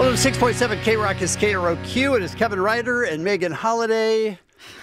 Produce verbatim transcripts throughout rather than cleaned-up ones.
one oh six point seven K-Rock is K R O Q. It is Kevin Ryder and Megan Holiday.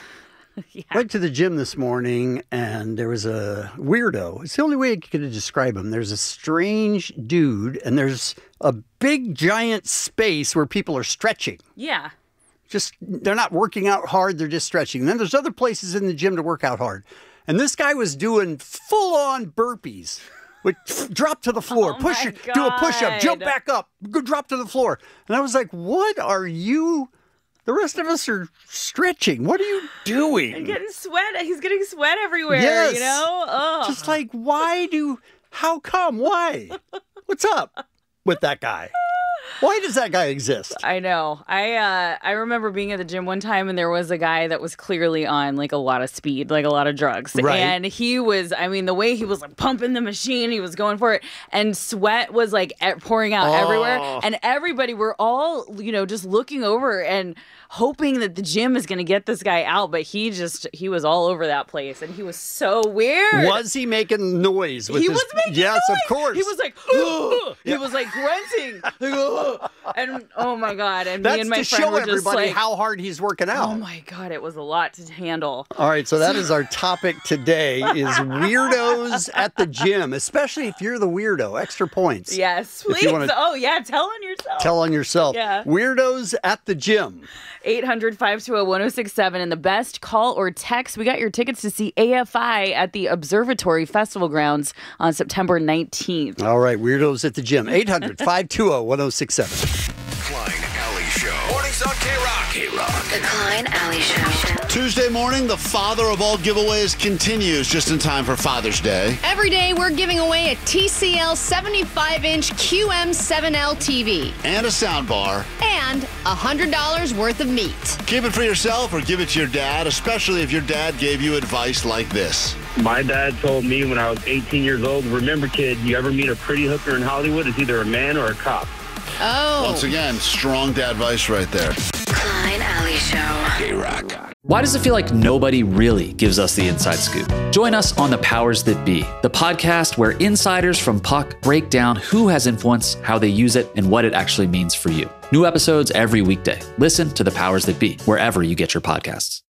Yeah. Went to the gym this morning, and there was a weirdo. It's the only way I could describe him. There's a strange dude, and there's a big, giant space where people are stretching. Yeah. Just, they're not working out hard, they're just stretching. And then there's other places in the gym to work out hard. And this guy was doing full-on burpees. Would drop to the floor, oh push it, do a push-up, jump back up, go drop to the floor. And I was like, what are you... The rest of us are stretching. What are you doing? He's getting sweat. He's getting sweat everywhere, yes. you know? Ugh. Just like, why do... How come? Why? What's up with that guy? Why does that guy exist? I know. I uh, I remember being at the gym one time, and there was a guy that was clearly on like a lot of speed, like a lot of drugs. Right. And he was, I mean, the way he was like pumping the machine, he was going for it, and sweat was like pouring out oh. everywhere. And everybody were all, you know, just looking over and hoping that the gym is going to get this guy out. But he just, he was all over that place, and he was so weird. Was he making noise? With he his... was making yes, noise. Of course. He was like, uh, he was like grunting. Like, uh, and oh my God. And That's me and my to friend show were just everybody like, how hard he's working out. oh my God, it was a lot to handle. All right, so that is our topic today is weirdos at the gym, especially if you're the weirdo. Extra points. Yes, please. Wanna... Oh yeah, tell on yourself. Tell on yourself. Yeah. Weirdos at the gym. eight hundred, five two zero, one oh six seven. And the best call or text. We got your tickets to see A F I at the Observatory Festival Grounds on September nineteenth. All right, weirdos at the gym. eight hundred, five two zero, one oh six seven. Klein Alley Show. Mornings on K-Rock. K-Rock. The Klein Alley Show. Tuesday morning, the father of all giveaways continues just in time for Father's Day. Every day, we're giving away a T C L seventy-five inch Q M seven L T V. And a soundbar. And one hundred dollars worth of meat. Keep it for yourself or give it to your dad, especially if your dad gave you advice like this. My dad told me when I was eighteen years old, remember, kid, you ever meet a pretty hooker in Hollywood, it's either a man or a cop. Oh. Once again, strong dad advice right there. Klein Alley Show. K-Rock. Why does it feel like nobody really gives us the inside scoop? Join us on The Powers That Be, the podcast where insiders from Puck break down who has influence, how they use it, and what it actually means for you. New episodes every weekday. Listen to The Powers That Be, wherever you get your podcasts.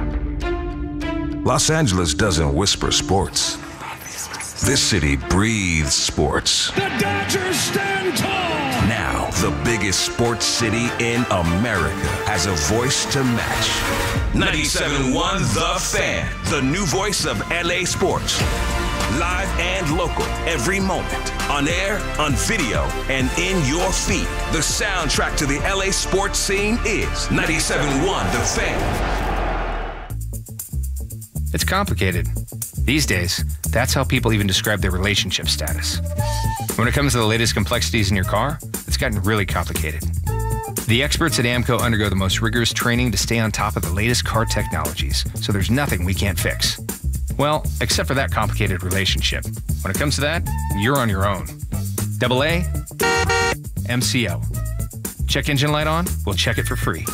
Los Angeles doesn't whisper sports. This city breathes sports. The Dodgers stand tall. Now, the biggest sports city in America has a voice to match. ninety-seven point one The Fan, the new voice of L A sports. Live and local, every moment. On air, on video, and in your feed. The soundtrack to the L A sports scene is ninety-seven point one The Fan. It's complicated. These days, that's how people even describe their relationship status. When it comes to the latest complexities in your car, it's gotten really complicated. The experts at AAMCO undergo the most rigorous training to stay on top of the latest car technologies, so there's nothing we can't fix. Well, except for that complicated relationship. When it comes to that, you're on your own. Double A, M C O. Check engine light on? We'll check it for free.